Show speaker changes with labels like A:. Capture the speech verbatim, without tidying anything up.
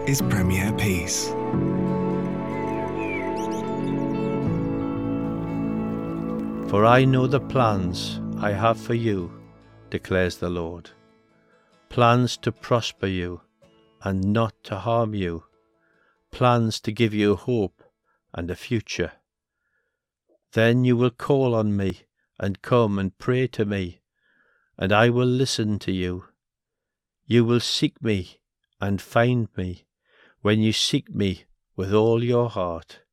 A: is Premier Peace.
B: For I know the plans I have for you, declares the Lord. Plans to prosper you and not to harm you. Plans to give you hope and a future. Then you will call on me and come and pray to me, and I will listen to you. You will seek me and find me when you seek me with all your heart.